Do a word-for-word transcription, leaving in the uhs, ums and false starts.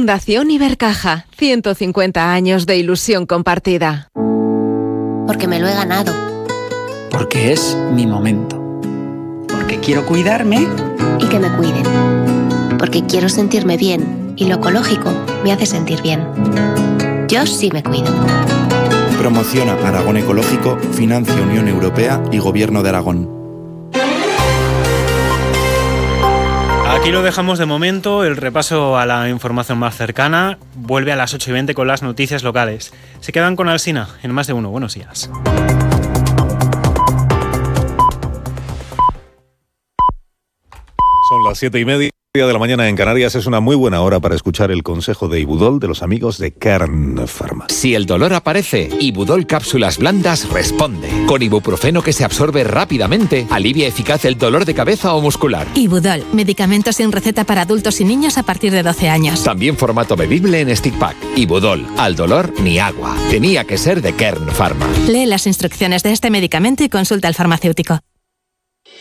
Fundación Ibercaja, ciento cincuenta años de ilusión compartida. Porque me lo he ganado. Porque es mi momento. Porque quiero cuidarme. Y que me cuiden. Porque quiero sentirme bien y lo ecológico me hace sentir bien. Yo sí me cuido. Promociona Aragón Ecológico, financia Unión Europea y Gobierno de Aragón. Aquí lo dejamos de momento, el repaso a la información más cercana vuelve a las ocho y veinte con las noticias locales. Se quedan con Alsina en Más de Uno. Buenos días. Son las siete y media de la mañana en Canarias. Es una muy buena hora para escuchar el consejo de Ibudol de los amigos de Kern Pharma. Si el dolor aparece, Ibudol Cápsulas Blandas responde. Con ibuprofeno que se absorbe rápidamente, alivia eficaz el dolor de cabeza o muscular. Ibudol, medicamento sin receta para adultos y niños a partir de doce años. También formato bebible en stick pack. Ibudol, al dolor ni agua. Tenía que ser de Kern Pharma. Lee las instrucciones de este medicamento y consulta al farmacéutico.